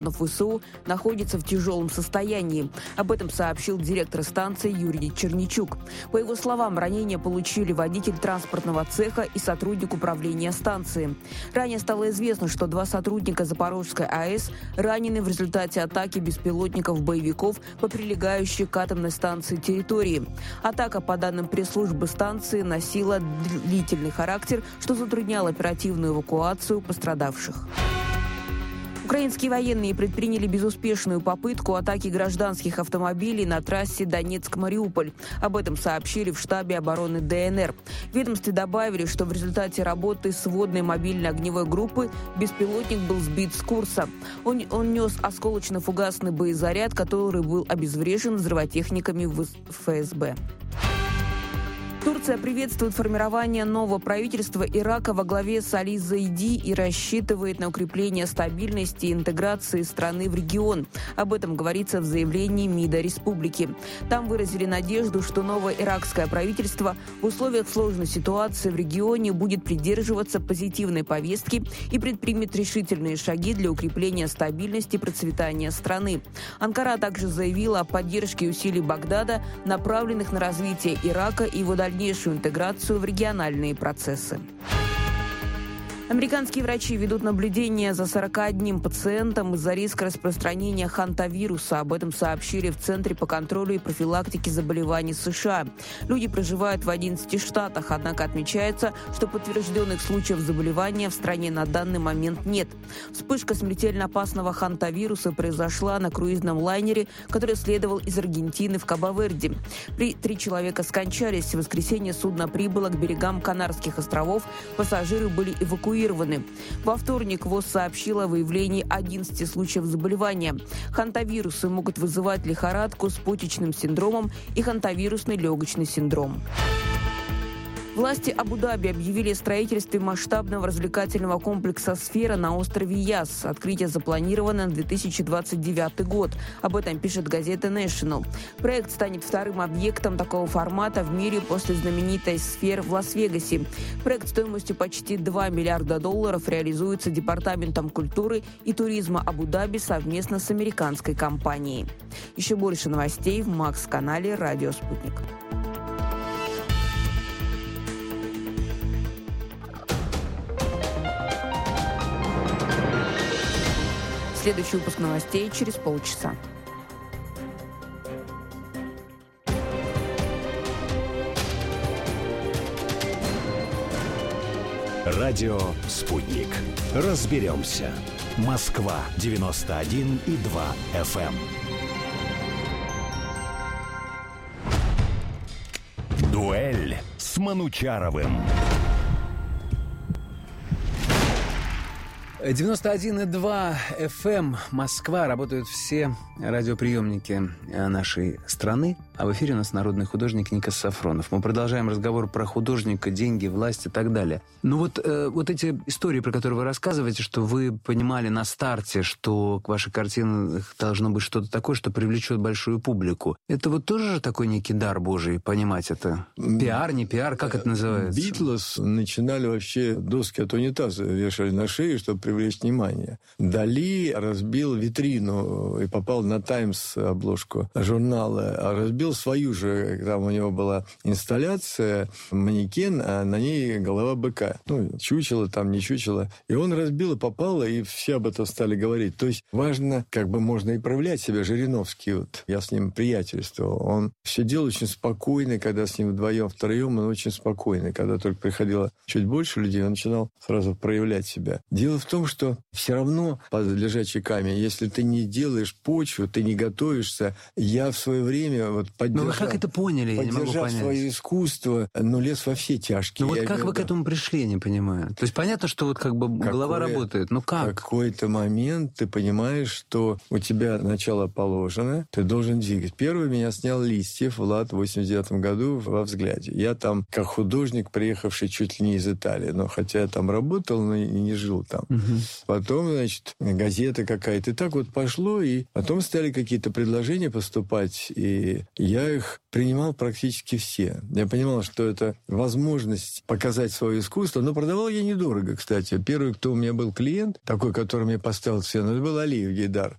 дронов ВСУ находится в тяжелом состоянии. Об этом сообщил директор станции Юрий Черничук. По его словам, ранения получили водитель транспортного цеха и сотрудник управления станции. Ранее стало известно, что 2 сотрудника Запорожской АЭС ранены в результате атаки беспилотников-боевиков по прилегающей к атомной станции территории. Атака, по данным пресс-службы станции, носила длительный характер, что затрудняло оперативную эвакуацию пострадавших. Украинские военные предприняли безуспешную попытку атаки гражданских автомобилей на трассе Донецк-Мариуполь. Об этом сообщили в штабе обороны ДНР. В ведомстве добавили, что в результате работы сводной мобильной огневой группы беспилотник был сбит с курса. Он нес осколочно-фугасный боезаряд, который был обезврежен взрывотехниками ФСБ. Турция приветствует формирование нового правительства Ирака во главе с Али Заиди и рассчитывает на укрепление стабильности и интеграции страны в регион. Об этом говорится в заявлении МИДа республики. Там выразили надежду, что новое иракское правительство в условиях сложной ситуации в регионе будет придерживаться позитивной повестки и предпримет решительные шаги для укрепления стабильности и процветания страны. Анкара также заявила о поддержке усилий Багдада, направленных на развитие Ирака и его дальнейшую интеграцию в региональные процессы. Американские врачи ведут наблюдение за 41 пациентом из-за риска распространения хантавируса. Об этом сообщили в Центре по контролю и профилактике заболеваний США. Люди проживают в 11 штатах, однако отмечается, что подтвержденных случаев заболевания в стране на данный момент нет. Вспышка смертельно опасного хантавируса произошла на круизном лайнере, который следовал из Аргентины в Кабо-Верде. 3 человека скончались. В воскресенье судно прибыло к берегам Канарских островов. Пассажиры были эвакуированы. Во вторник ВОЗ сообщила о выявлении 11 случаев заболевания. Хантавирусы могут вызывать лихорадку с почечным синдромом и хантавирусный легочный синдром. Власти Абу-Даби объявили о строительстве масштабного развлекательного комплекса «Сфера» на острове Яс. Открытие запланировано на 2029 год. Об этом пишет газета National. Проект станет вторым объектом такого формата в мире после знаменитой «Сфер» в Лас-Вегасе. Проект стоимостью почти $2 миллиарда реализуется Департаментом культуры и туризма Абу-Даби совместно с американской компанией. Еще больше новостей в Макс-канале «Радио Спутник». Следующий выпуск новостей через полчаса. Радио «Спутник». Разберемся. Москва, 91,2 FM. Дуэль с Манучаровым. 91,2 FM, Москва. Работают все радиоприемники нашей страны. А в эфире у нас народный художник Никас Сафронов. Мы продолжаем разговор про художника, деньги, власть и так далее. Ну вот эти истории, про которые вы рассказываете, что вы понимали на старте, что к вашей картине должно быть что-то такое, что привлечет большую публику. Это вот тоже же такой некий дар Божий, понимать это? Пиар, не пиар, как это называется? Битлз начинали вообще доски от унитаза вешали на шею, чтобы привлечь внимание. Дали разбил витрину и попал на «Таймс» обложку журнала, а разбил свою же, там у него была инсталляция, манекен, а на ней голова быка. Ну, чучело там, не чучело. И он разбил и попал, и все об этом стали говорить. То есть важно, как бы можно и проявлять себя. Жириновский, вот, я с ним приятельствовал. Он сидел очень спокойно, когда с ним вдвоем-втроем, он очень спокойный. Когда только приходило чуть больше людей, он начинал сразу проявлять себя. Дело в том, что все равно под лежачий камень, если ты не делаешь почву, ты не готовишься. Я в свое время вот поддержал... Ну вы как это поняли? Я не могу понять. Свое искусство, но лез во все тяжкие. Ну вот как вы к этому пришли, я не понимаю. То есть понятно, что вот как бы голова работает, но как? В какой-то момент ты понимаешь, что у тебя начало положено, ты должен двигать. Первый меня снял Листьев, Влад, в 89 году во «Взгляде». Я там как художник, приехавший чуть ли не из Италии, но хотя я там работал, но и не жил там. Потом, значит, газета какая-то. И так вот пошло, и потом стали какие-то предложения поступать, и я их принимал практически все. Я понимал, что это возможность показать свое искусство, но продавал я недорого, кстати. Первый, кто у меня был клиент, такой, который мне поставил цену, это был Алиев Гейдар.